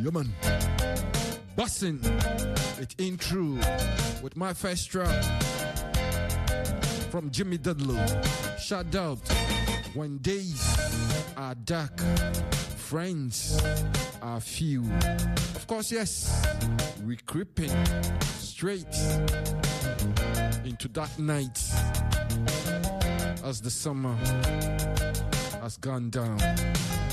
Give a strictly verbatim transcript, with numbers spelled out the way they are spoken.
Yeah, man. Bussin', it ain't true. With my first track from Jimmy Dudley. Shout out. When days are dark, friends are few. Of course, yes, we're creeping straight into dark nights as the summer has gone down.